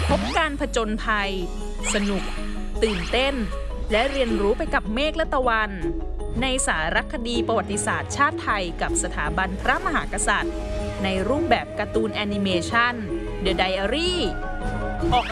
พบการผจญภัยสนุกตื่นเต้นและเรียนรู้ไปกับเมฆและตะวันในสารคดีประวัติศาสตร์ชาติไทยกับสถาบันพระมหากษัตริย์ในรูปแบบการ์ตูนแอนิเมชัน The Diary